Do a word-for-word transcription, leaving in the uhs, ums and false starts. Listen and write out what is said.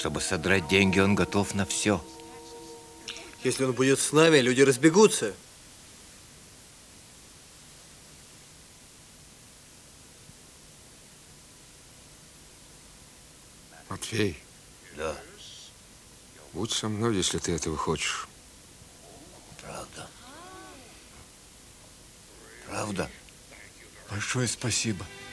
Чтобы содрать деньги, он готов на все. Если он будет с нами, люди разбегутся. Матвей. Да. Будь со мной, если ты этого хочешь. Правда. Правда? Большое спасибо.